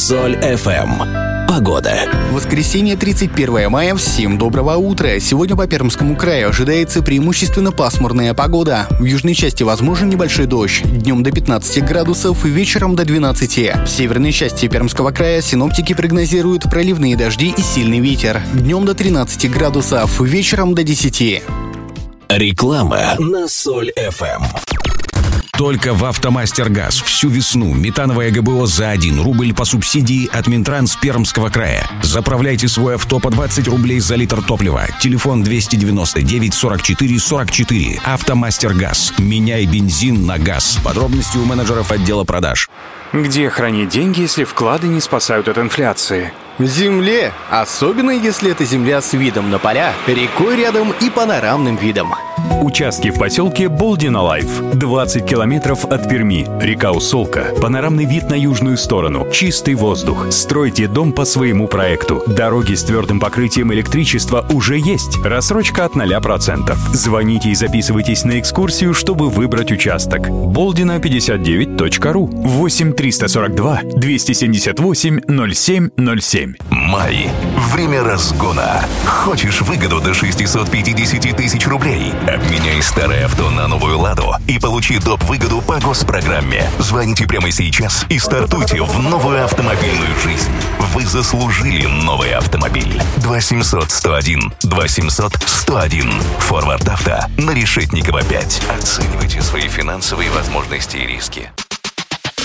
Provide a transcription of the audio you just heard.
Соль FM. Погода. Воскресенье, 31 мая. Всем доброго утра. Сегодня по Пермскому краю ожидается преимущественно пасмурная погода. В южной части возможен небольшой дождь. Днем до 15 градусов, вечером до 12. В северной части Пермского края синоптики прогнозируют проливные дожди и сильный ветер. Днем до 13 градусов, вечером до 10. Реклама на Соль FM. Только в «АвтоМастер-Газ» всю весну метановое ГБО за 1 рубль по субсидии от Минтранс Пермского края. Заправляйте свое авто по 20 рублей за литр топлива. Телефон 299 44 44. «АвтоМастер-Газ». Меняй бензин на газ. Подробности у менеджеров отдела продаж. Где хранить деньги, если вклады не спасают от инфляции? В земле, особенно если это земля с видом на поля, рекой рядом и панорамным видом. Участки в поселке Болдина-Лайф. 20 километров от Перми. Река Усолка. Панорамный вид на южную сторону. Чистый воздух. Стройте дом по своему проекту. Дороги с твердым покрытием электричества уже есть. Рассрочка от 0%. Звоните и записывайтесь на экскурсию, чтобы выбрать участок. Болдина59.ру 8 342 278 07 07. Май. Время разгона. Хочешь выгоду до 650 тысяч рублей? Обменяй старое авто на новую «Ладу» и получи доп-выгоду по госпрограмме. Звоните прямо сейчас и стартуйте в новую автомобильную жизнь. Вы заслужили новый автомобиль. 2700 101 2700 101. Форвард Авто на Решетникова 5. Оценивайте свои финансовые возможности и риски.